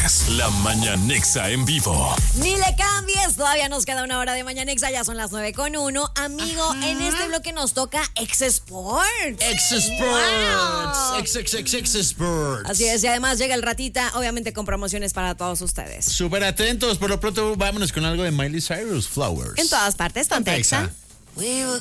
escuchas La Mañanexa en vivo. Ni le cambies, todavía nos queda una hora de Mañanexa, ya son las 9:01. Amigo, en este bloque nos toca X-Sports. X-Sports. X-Sports. Así es, y además llega el ratita, obviamente con promociones para todos ustedes. Súper atentos, por lo pronto vámonos con algo de Miley Cyrus, Flowers. En todas partes, Pontexa. Pontexa.